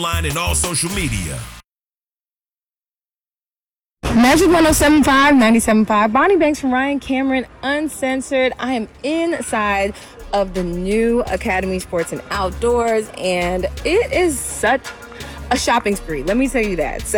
online and all social media. Magic 107.5, 97.5. Bonnie Banks from Ryan Cameron Uncensored. I am inside of the new Academy Sports and Outdoors, and it is such a shopping spree. Let me tell you that. So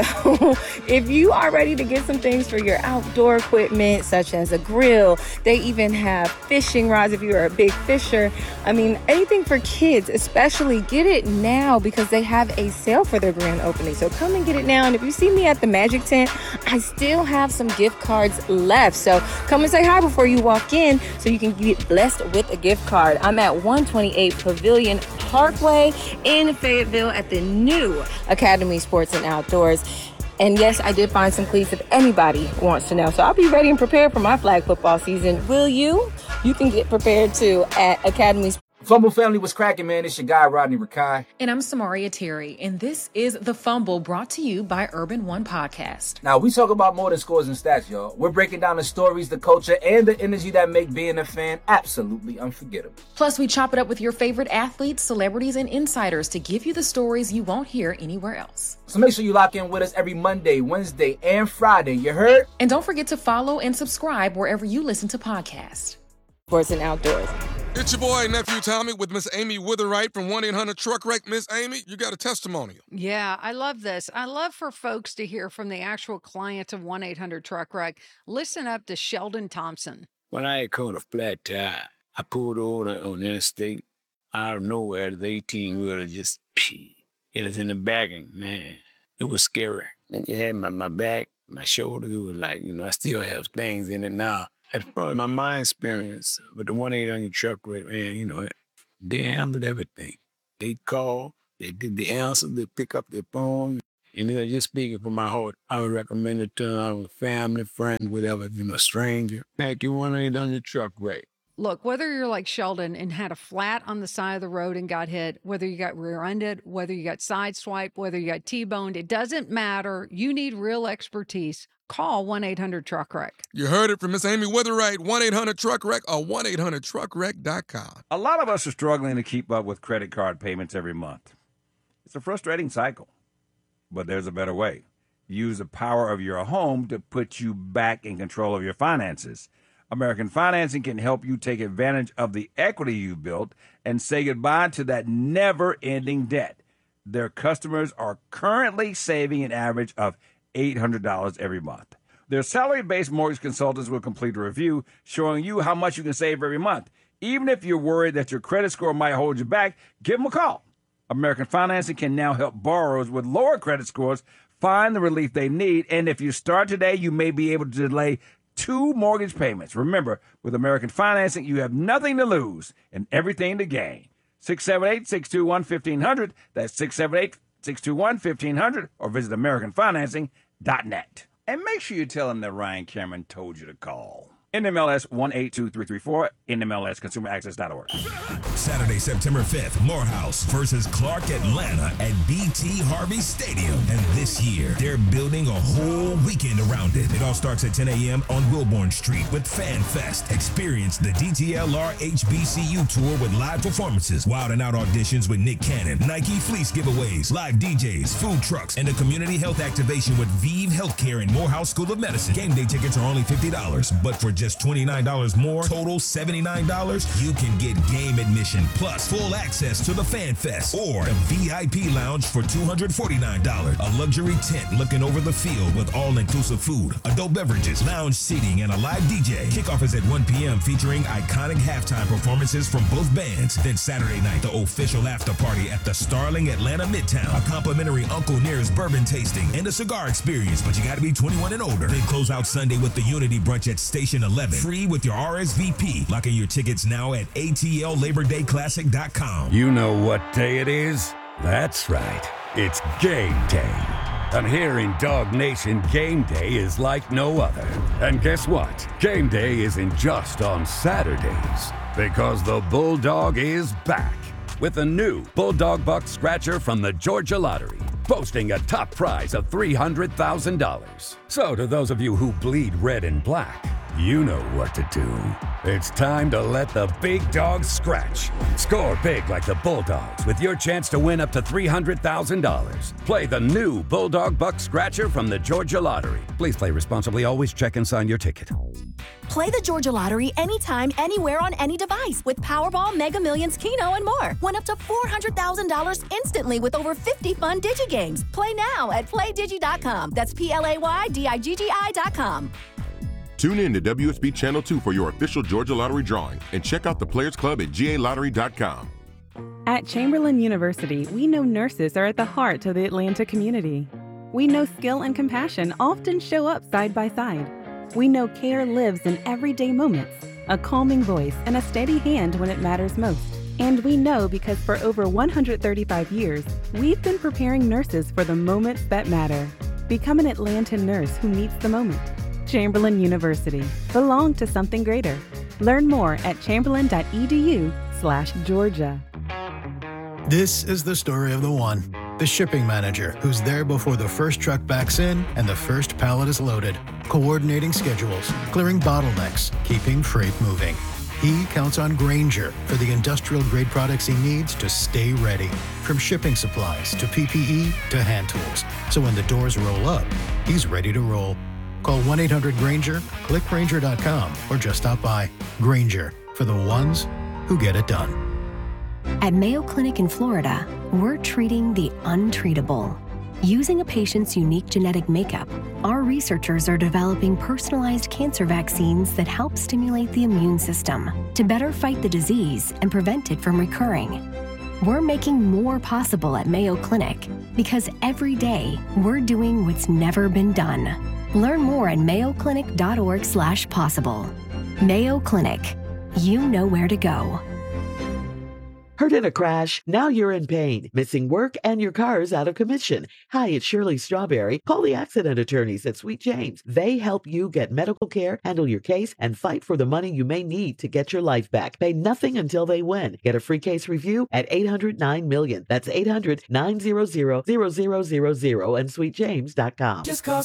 if you are ready to get some things for your outdoor equipment, such as a grill, they even have fishing rods if you're a big fisher. I mean, anything for kids, especially, get it now because they have a sale for their grand opening. So come and get it now. And if you see me at the Magic Tent, I still have some gift cards left. So come and say hi before you walk in so you can get blessed with a gift card. I'm at 128 Pavilion Parkway in Fayetteville at the new Academy Sports and Outdoors. And yes, I did find some cleats if anybody wants to know. So I'll be ready and prepared for my flag football season. Will you? You can get prepared too at Academy Sports. Fumble family, was cracking, man? It's your guy, Rodney Rakai. And I'm Samaria Terry, and this is The Fumble, brought to you by Urban One Podcast. Now, we talk about more than scores and stats, y'all. We're breaking down the stories, the culture, and the energy that make being a fan absolutely unforgettable. Plus, we chop it up with your favorite athletes, celebrities, and insiders to give you the stories you won't hear anywhere else. So make sure you lock in with us every Monday, Wednesday, and Friday. You heard? And don't forget to follow and subscribe wherever you listen to podcasts. Sports and Outdoors. It's your boy, Nephew Tommy, with Miss Amy Witherite from 1-800-TRUCK-WRECK. Miss Amy, you got a testimonial. Yeah, I love this. I love for folks to hear from the actual clients of 1-800-TRUCK-WRECK. Listen up to Sheldon Thompson. When I had caught a flat tire, I pulled over on the interstate. Out of nowhere, the 18-wheeler just hit us in the back, and man, it was scary. And it had my back, my shoulder. It was like, I still have things in it now. As far as my mind experience with the 1-800-TRUCK-WRECK, man, they handled everything. They called, they did the answer, they pick up their phone. And just speaking from my heart, I would recommend it to a family, friend, whatever, stranger. Thank you, 1-800-TRUCK-WRECK. Look, whether you're like Sheldon and had a flat on the side of the road and got hit, whether you got rear-ended, whether you got sideswiped, whether you got T-boned, it doesn't matter. You need real expertise. Call 1-800-TRUCK-WRECK. You heard it from Miss Amy Witherite, 1-800-TRUCK-WRECK or 1-800-TRUCKWRECK.com. A lot of us are struggling to keep up with credit card payments every month. It's a frustrating cycle, but there's a better way. Use the power of your home to put you back in control of your finances. American Financing can help you take advantage of the equity you built and say goodbye to that never-ending debt. Their customers are currently saving an average of $800 every month. Their salary-based mortgage consultants will complete a review showing you how much you can save every month. Even if you're worried that your credit score might hold you back, give them a call. American Financing can now help borrowers with lower credit scores find the relief they need. And if you start today, you may be able to delay 2 mortgage payments. Remember, with American Financing, you have nothing to lose and everything to gain. 678-621-1500. That's 678-621-1500. Or visit AmericanFinancing.net. And make sure you tell them that Ryan Cameron told you to call. NMLS 182334, NMLSConsumerAccess.org. Saturday, September 5th, Morehouse versus Clark Atlanta at BT Harvey Stadium. And this year, they're building a whole weekend around it. It all starts at 10 a.m. on Wilbourn Street with Fan Fest. Experience the DTLR HBCU tour with live performances, Wild and Out auditions with Nick Cannon, Nike fleece giveaways, live DJs, food trucks, and a community health activation with ViV Healthcare and Morehouse School of Medicine. Game day tickets are only $50, but for just $29 more, total $79, you can get game admission plus full access to the Fan Fest or the VIP lounge for $249. A luxury tent looking over the field with all-inclusive food, adult beverages, lounge seating, and a live DJ. Kickoff is at 1 p.m. featuring iconic halftime performances from both bands. Then Saturday night, the official after party at the Starling Atlanta Midtown. A complimentary Uncle Near's bourbon tasting and a cigar experience, but you got to be 21 and older. Then close out Sunday with the Unity Brunch at Station 11. Free with your RSVP. Lock in your tickets now at ATLLabordayClassic.com. You know what day it is? That's right. It's game day. And here in Dog Nation, game day is like no other. And guess what? Game day isn't just on Saturdays. Because the Bulldog is back. With a new Bulldog Buck Scratcher from the Georgia Lottery. Boasting a top prize of $300,000. So to those of you who bleed red and black, You know what to do. It's time to let the big dogs scratch. Score big like the Bulldogs with your chance to win up to $300,000. Play the new Bulldog Buck Scratcher from the Georgia Lottery. Please play responsibly. Always check and sign your ticket. Play the Georgia Lottery anytime, anywhere on any device with Powerball, Mega Millions, Keno, and more. Win up to $400,000 instantly with over 50 fun DigiGames. Play now at PlayDigi.com. That's PlayDigi.com. Tune in to WSB Channel 2 for your official Georgia Lottery drawing and check out the Players Club at GALottery.com. At Chamberlain University, we know nurses are at the heart of the Atlanta community. We know skill and compassion often show up side by side. We know care lives in everyday moments, a calming voice and a steady hand when it matters most. And we know because for over 135 years, we've been preparing nurses for the moments that matter. Become an Atlanta nurse who meets the moment. Chamberlain University. Belong to something greater. Learn more at chamberlain.edu/Georgia. This is the story of the one, the shipping manager who's there before the first truck backs in and the first pallet is loaded, coordinating schedules, clearing bottlenecks, keeping freight moving. He counts on Grainger for the industrial-grade products he needs to stay ready, from shipping supplies to PPE to hand tools. So when the doors roll up, he's ready to roll. Call 1-800-GRAINGER, click Grainger.com, or just stop by. Grainger, for the ones who get it done. At Mayo Clinic in Florida, we're treating the untreatable. Using a patient's unique genetic makeup, our researchers are developing personalized cancer vaccines that help stimulate the immune system to better fight the disease and prevent it from recurring. We're making more possible at Mayo Clinic because every day we're doing what's never been done. Learn more at mayoclinic.org/possible. Mayo Clinic. You know where to go. Hurt in a crash? Now you're in pain. Missing work and your car's out of commission. Hi, it's Shirley Strawberry. Call the accident attorneys at Sweet James. They help you get medical care, handle your case, and fight for the money you may need to get your life back. Pay nothing until they win. Get a free case review at 800-9-MILLION. That's 800-900-0000 and sweetjames.com. Just call